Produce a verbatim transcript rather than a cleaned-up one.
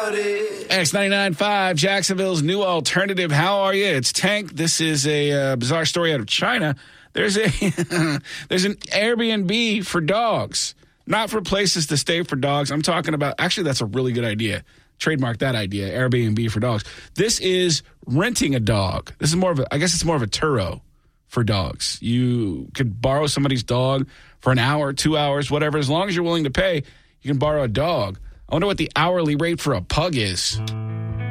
X ninety-nine point five, Jacksonville's new alternative. How are you? It's Tank. This is a uh, bizarre story out of China. There's a there's an Airbnb for dogs, not for places to stay for dogs. I'm talking about, actually, that's a really good idea. Trademark that idea, Airbnb for dogs. This is renting a dog. This is more of a, I guess it's more of a Turo for dogs. You could borrow somebody's dog for an hour, two hours, whatever. As long as you're willing to pay, you can borrow a dog. I wonder what the hourly rate for a pug is.